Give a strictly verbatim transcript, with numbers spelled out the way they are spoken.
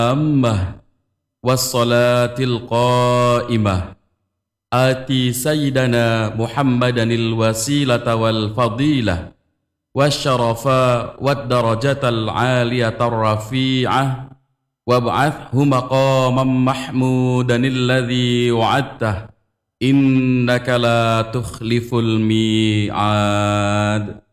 التامة والصلاة القائمة آتي سيدنا محمدا الوسيلة والفضيلة والشرفاء والدرجة العالية الرفيعة وابعثه مقاما محمودا الذي وعدته إنك لا تخلف الميعاد.